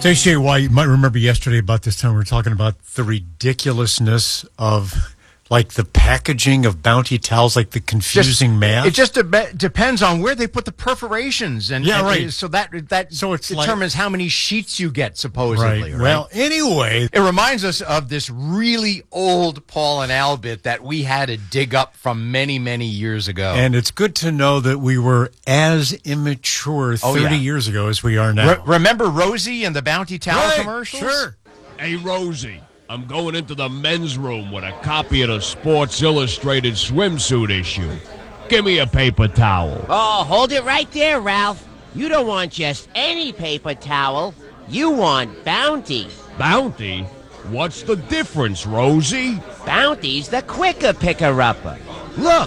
So, why you might remember yesterday about this time we were talking about the ridiculousness of like the packaging of Bounty towels, like the confusing math. It just depends on where they put the perforations, and right. So that it's determines how many sheets you get, supposedly. Right. Well, anyway, it reminds us of this really old Paul and Al bit that we had to dig up from many, many years ago. And it's good to know that we were as immature 30 years ago as we are now. Remember Rosie and the Bounty towel commercials? Sure. Hey, Rosie, I'm going into the men's room with a copy of the Sports Illustrated swimsuit issue. Give me a paper towel. Oh, hold it right there, Ralph. You don't want just any paper towel. You want Bounty. Bounty? What's the difference, Rosie? Bounty's the quicker picker-upper. Look.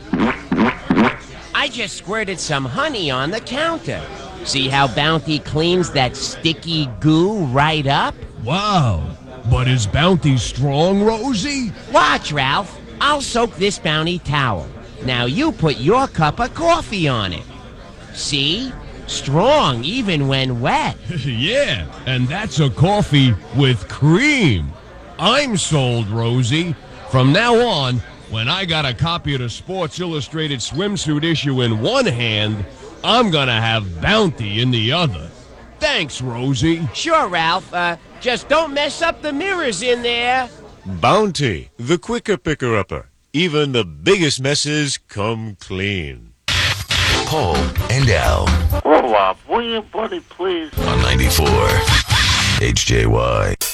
I just squirted some honey on the counter. See how Bounty cleans that sticky goo right up? Wow. But is Bounty strong, Rosie? Watch, Ralph. I'll soak this Bounty towel. Now you put your cup of coffee on it. See? Strong even when wet. Yeah, and that's a coffee with cream. I'm sold, Rosie. From now on, when I got a copy of the Sports Illustrated swimsuit issue in one hand, I'm gonna have Bounty in the other. Thanks, Rosie. Sure, Ralph. Just don't mess up the mirrors in there. Bounty, the quicker picker-upper. Even the biggest messes come clean. Paul and Al. Grow up, will you, buddy, please? On 94 HJY.